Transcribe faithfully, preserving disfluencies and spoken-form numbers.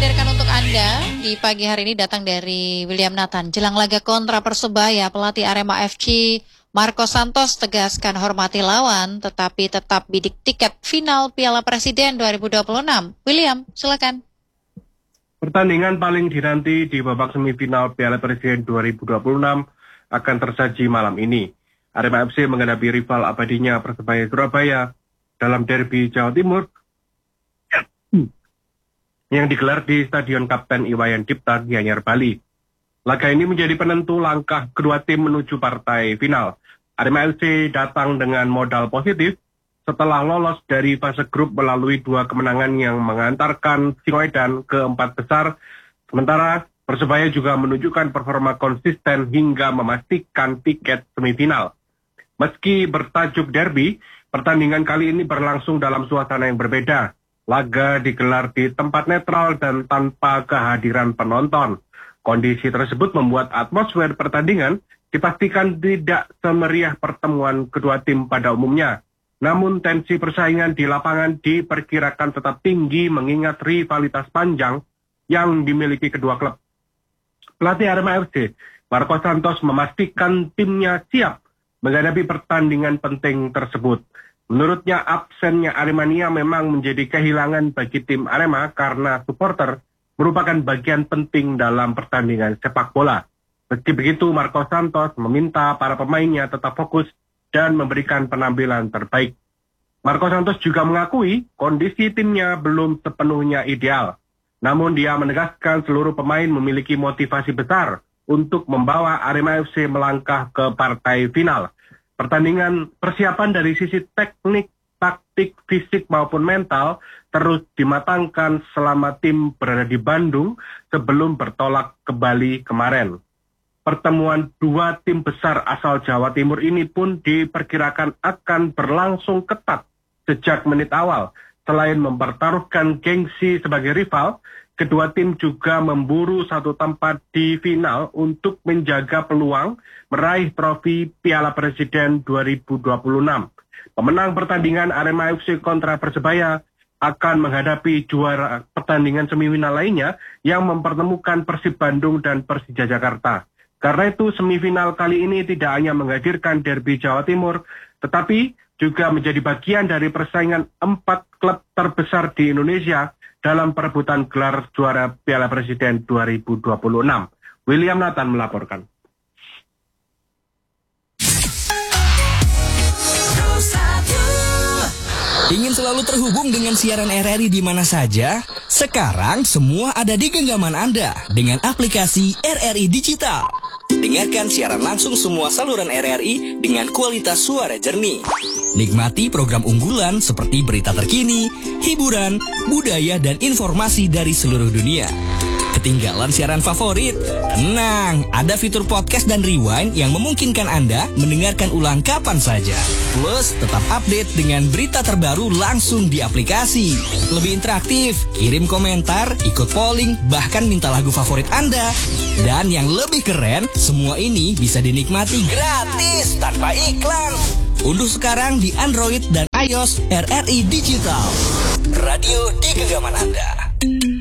hadirkan untuk Anda di pagi hari ini datang dari William Nathan. Jelang laga kontra Persebaya, pelatih Arema F C Marco Santos tegaskan hormati lawan, tetapi tetap bidik tiket final Piala Presiden dua ribu dua puluh enam. William, silakan. Pertandingan paling dinanti di babak semifinal Piala Presiden dua ribu dua puluh enam akan tersaji malam ini. Arema F C menghadapi rival abadinya Persebaya Surabaya dalam derby Jawa Timur yang digelar di Stadion Kapten Iwayan Dipta, Gianyar, Bali. Laga ini menjadi penentu langkah kedua tim menuju partai final. Arema F C datang dengan modal positif setelah lolos dari fase grup melalui dua kemenangan yang mengantarkan Singoedan ke empat besar, sementara Persebaya juga menunjukkan performa konsisten hingga memastikan tiket semifinal. Meski bertajuk derby, pertandingan kali ini berlangsung dalam suasana yang berbeda. Laga digelar di tempat netral dan tanpa kehadiran penonton. Kondisi tersebut membuat atmosfer pertandingan dipastikan tidak semeriah pertemuan kedua tim pada umumnya. Namun tensi persaingan di lapangan diperkirakan tetap tinggi mengingat rivalitas panjang yang dimiliki kedua klub. Pelatih Arema F C, Marco Santos, memastikan timnya siap menghadapi pertandingan penting tersebut. Menurutnya absennya Aremania memang menjadi kehilangan bagi tim Arema karena supporter merupakan bagian penting dalam pertandingan sepak bola. Meski begitu, Marco Santos meminta para pemainnya tetap fokus dan memberikan penampilan terbaik. Marco Santos juga mengakui kondisi timnya belum sepenuhnya ideal. Namun dia menegaskan seluruh pemain memiliki motivasi besar untuk membawa Arema F C melangkah ke partai final. Pertandingan persiapan dari sisi teknik, taktik, fisik maupun mental terus dimatangkan selama tim berada di Bandung sebelum bertolak ke Bali kemarin. Pertemuan dua tim besar asal Jawa Timur ini pun diperkirakan akan berlangsung ketat sejak menit awal. Selain mempertaruhkan gengsi sebagai rival, kedua tim juga memburu satu tempat di final untuk menjaga peluang meraih trofi Piala Presiden dua ribu dua puluh enam. Pemenang pertandingan Arema F C kontra Persebaya akan menghadapi juara pertandingan semifinal lainnya yang mempertemukan Persib Bandung dan Persija Jakarta. Karena itu semifinal kali ini tidak hanya menghadirkan derby Jawa Timur, tetapi juga menjadi bagian dari persaingan empat klub terbesar di Indonesia dalam perebutan gelar juara Piala Presiden dua ribu dua puluh enam. William Nathan melaporkan. Ingin selalu terhubung dengan siaran R R I di mana saja? Sekarang semua ada di genggaman Anda dengan aplikasi R R I Digital. Dengarkan siaran langsung semua saluran R R I dengan kualitas suara jernih. Nikmati program unggulan seperti berita terkini, hiburan, budaya, dan informasi dari seluruh dunia. Ketinggalan siaran favorit? Tenang, ada fitur podcast dan rewind yang memungkinkan Anda mendengarkan ulang kapan saja. Plus, tetap update dengan berita terbaru langsung di aplikasi. Lebih interaktif, kirim komentar, ikut polling, bahkan minta lagu favorit Anda. Dan yang lebih keren, semua ini bisa dinikmati gratis tanpa iklan. Unduh sekarang di Android dan iOS R R I Digital. Radio di genggaman Anda.